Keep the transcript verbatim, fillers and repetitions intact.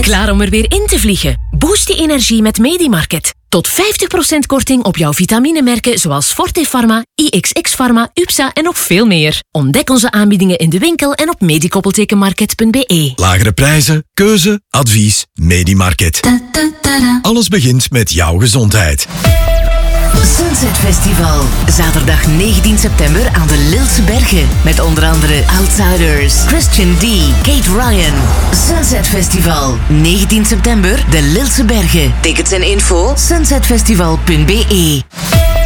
Klaar om er weer in te vliegen? Boost je energie met Medimarket. Tot vijftig procent korting op jouw vitaminemerken zoals Forte Pharma, I X X Pharma, U P S A en nog veel meer. Ontdek onze aanbiedingen in de winkel en op medikoppeltekenmarket punt b e. Lagere prijzen, keuze, advies, Medimarket. Alles begint met jouw gezondheid. Sunset Festival. Zaterdag negentien september aan de Lilse Bergen. Met onder andere Outsiders, Christian D, Kate Ryan. Sunset Festival. negentien september, de Lilse Bergen. Tickets en info sunset festival punt b e.